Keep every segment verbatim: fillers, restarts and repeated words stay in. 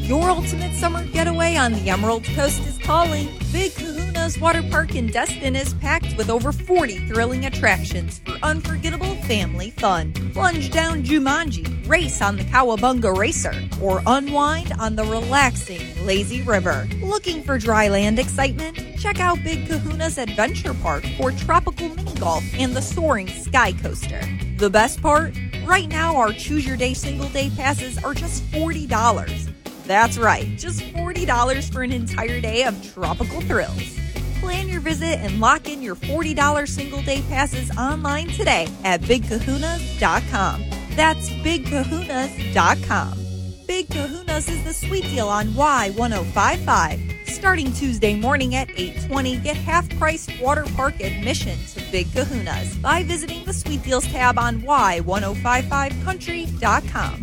Your ultimate summer getaway on the Emerald Coast is calling. Big Kahuna's Water Park in Destin is packed with over forty thrilling attractions for unforgettable family fun. Plunge down Jumanji, race on the Cowabunga Racer, or unwind on the relaxing Lazy River. Looking for dry land excitement? Check out Big Kahuna's Adventure Park for tropical mini golf and the soaring Sky Coaster. The best part? Right now, our Choose Your Day single day passes are just forty dollars. That's right, just forty dollars for an entire day of tropical thrills. Plan your visit and lock in your forty dollars single day passes online today at big kahunas dot com. That's big kahunas dot com. Big Kahuna's is the sweet deal on Y ten fifty-five. Starting Tuesday morning at eight twenty, get half-price water park admission to Big Kahuna's by visiting the Sweet Deals tab on Y ten fifty-five country dot com.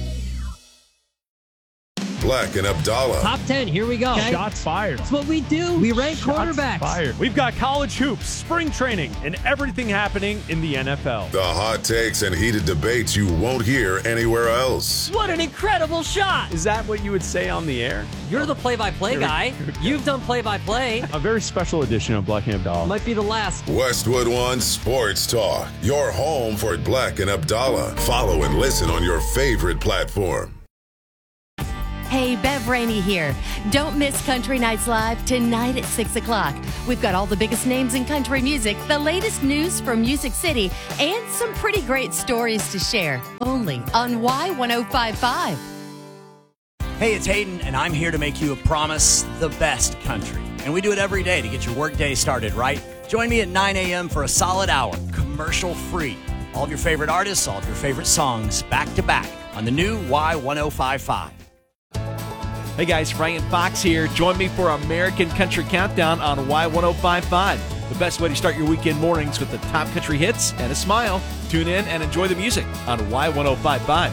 Black and Abdallah. Top ten, here we go. Okay. Shots fired. That's what we do. We rank Shots quarterbacks. Fired. We've got college hoops, spring training, and everything happening in the N F L. The hot takes and heated debates you won't hear anywhere else. What an incredible shot. Is that what you would say on the air? You're the play-by-play guy. You've done play-by-play. A very special edition of Black and Abdallah. Might be the last. Westwood One Sports Talk. Your home for Black and Abdallah. Follow and listen on your favorite platform. Hey, Bev Rainey here. Don't miss Country Nights Live tonight at six o'clock. We've got all the biggest names in country music, the latest news from Music City, and some pretty great stories to share. Only on Y ten fifty-five. Hey, it's Hayden, and I'm here to make you a promise, the best country. And we do it every day to get your workday started, right? Join me at nine a.m. for a solid hour, commercial-free. All of your favorite artists, all of your favorite songs, back-to-back on the new Y ten fifty-five. Hey guys, Ryan Fox here. Join me for American Country Countdown on Y ten fifty-five. The best way to start your weekend mornings with the top country hits and a smile. Tune in and enjoy the music on Y ten fifty-five.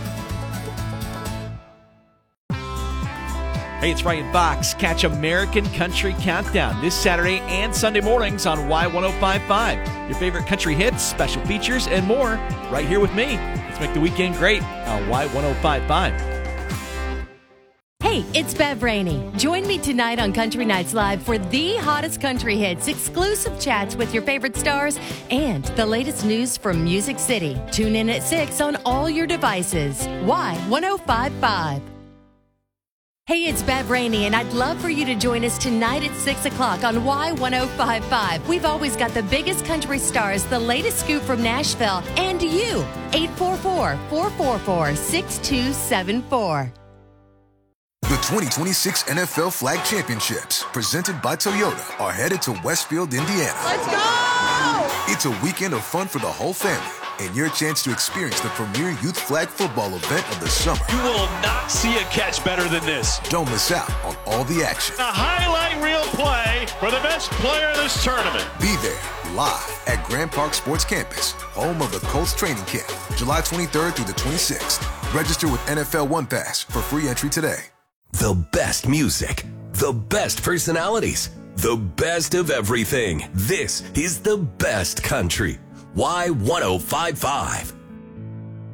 Hey, it's Ryan Fox. Catch American Country Countdown this Saturday and Sunday mornings on Y ten fifty-five. Your favorite country hits, special features, and more right here with me. Let's make the weekend great on Y ten fifty-five. Hey, it's Bev Rainey. Join me tonight on Country Nights Live for the hottest country hits, exclusive chats with your favorite stars, and the latest news from Music City. Tune in at six on all your devices. Y ten fifty-five. Hey, it's Bev Rainey, and I'd love for you to join us tonight at six o'clock on Y ten fifty-five. We've always got the biggest country stars, the latest scoop from Nashville, and you. eight four four, four four four, six two seven four. The twenty twenty-six N F L Flag Championships, presented by Toyota, are headed to Westfield, Indiana. Let's go! It's a weekend of fun for the whole family, and your chance to experience the premier youth flag football event of the summer. You will not see a catch better than this. Don't miss out on all the action. A highlight reel play for the best player of this tournament. Be there, live at Grand Park Sports Campus, home of the Colts training camp, July twenty-third through the twenty-sixth. Register with N F L One Pass for free entry today. The best music, the best personalities, the best of everything. This is the best country. Y ten fifty-five.